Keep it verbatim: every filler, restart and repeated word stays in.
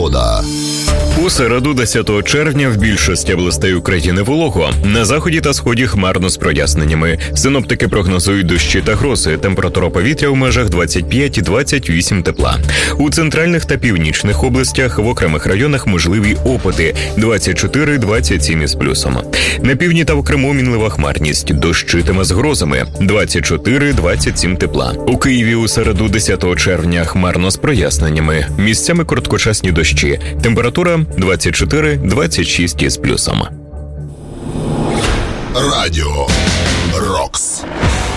погода. У середу, десятого червня, в більшості областей України волого. На заході та сході хмарно з проясненнями. Синоптики прогнозують дощі та грози. Температура повітря в межах двадцять п'ять - двадцять вісім тепла. У центральних та північних областях в окремих районах можливі опади двадцять чотири - двадцять сім із плюсом. На півдні та в Криму мінлива хмарність. Дощитиме з грозами двадцять чотири - двадцять сім тепла. У Києві у середу, десятого червня, хмарно з проясненнями. Місцями короткочасні дощі. Температура двадцять чотири - двадцять шість із плюсом. Радіо Рокс.